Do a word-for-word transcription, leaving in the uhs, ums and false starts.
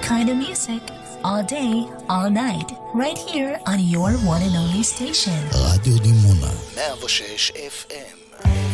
kind of music, all day, all night, right here on your one and only station. רדיו דימונה מאה ושש אף אם